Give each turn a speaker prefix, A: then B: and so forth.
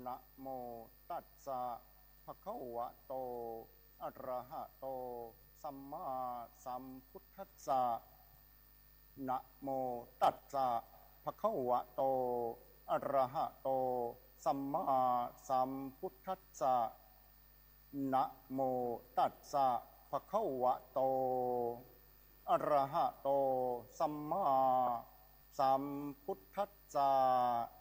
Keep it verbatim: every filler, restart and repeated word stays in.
A: นะโมตัสสะภะคะวะโตอะระหะโตสัมมาสัมพุทธัสสะนะโมตัสสะภะคะวะโตอะระหะโตสัมมาสัมพุทธัสสะนะโมตัสสะภะคะวะโตอะระหะโตสัมมาสัมพุทธัสสะ